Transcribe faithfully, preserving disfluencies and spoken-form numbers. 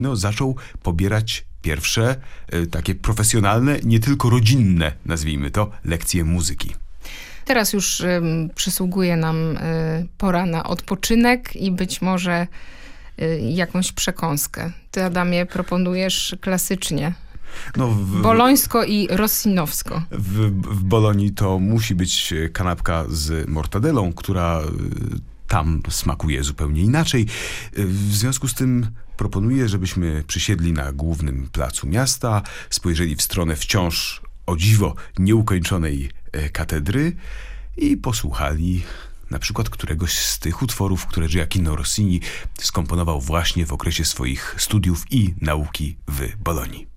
no, zaczął pobierać pierwsze y, takie profesjonalne, nie tylko rodzinne, nazwijmy to, lekcje muzyki. Teraz już y, przysługuje nam y, pora na odpoczynek i być może y, jakąś przekąskę. Ty, Adamie, proponujesz klasycznie. No, w, bolońsko i rossinowsko. W, w Bolonii to musi być kanapka z mortadelą, która tam smakuje zupełnie inaczej. W związku z tym proponuję, żebyśmy przysiedli na głównym placu miasta, spojrzeli w stronę wciąż, o dziwo, nieukończonej katedry i posłuchali na przykład któregoś z tych utworów, które Gioacchino Rossini skomponował właśnie w okresie swoich studiów i nauki w Bolonii.